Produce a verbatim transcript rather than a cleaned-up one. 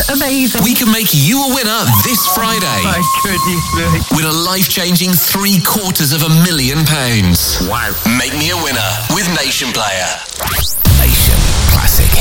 amazing. We can make you a winner this Friday. Oh my goodness me. Win a life-changing three quarters of a million pounds. Wow. Make me a winner with Nation Player. Nation Classic